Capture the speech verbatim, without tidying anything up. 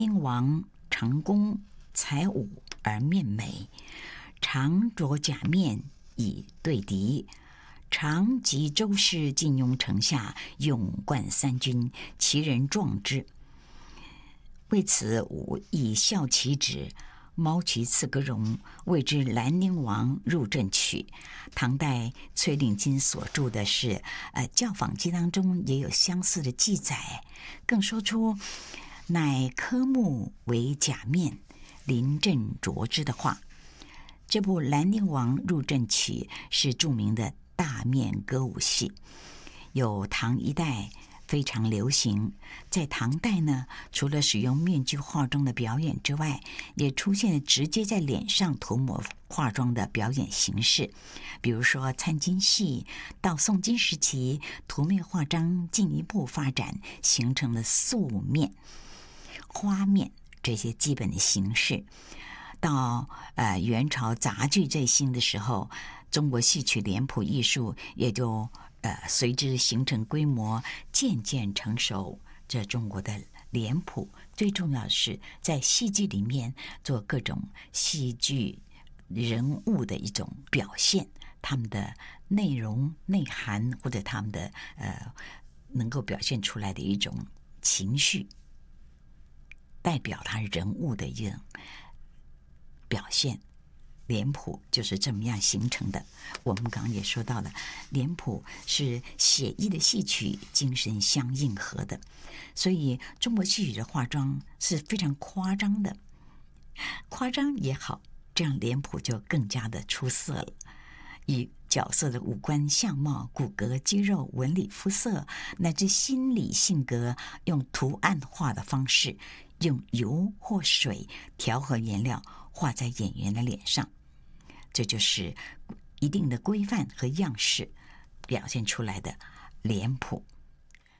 英王常宫才武而面美，常着甲面以对敌。常集周氏尽庸城下，勇冠三军，其人壮之。为此，武以效其旨，猫其刺格戎，谓之兰陵王入阵曲。唐代崔令金所著的是呃教坊记当中也有相似的记载，更说出乃科目为甲面，临阵着之的话。这部《兰陵王入阵曲》是著名的大面歌舞戏，有唐一代非常流行。在唐代呢，除了使用面具化妆的表演之外，也出现了直接在脸上涂抹化妆的表演形式。比如说参金戏，到宋金时期，涂面化妆进一步发展，形成了素面、花面这些基本的形式。到呃元朝杂剧最兴的时候，中国戏曲脸谱艺术也就呃随之形成规模，渐渐成熟。这中国的脸谱最重要的是在戏剧里面做各种戏剧人物的一种表现，他们的内容内涵或者他们的呃能够表现出来的一种情绪，代表他人物的一种表现。脸谱就是这么样形成的。我们刚刚也说到了，脸谱是写意的戏曲精神相应合的，所以中国戏曲的化妆是非常夸张的，夸张也好，这样脸谱就更加的出色了。以角色的五官相貌、骨骼、肌肉、纹理、肤色，乃至心理性格，用图案化的方式，用油或水调和颜料画在演员的脸上，这就是一定的规范和样式表现出来的脸谱。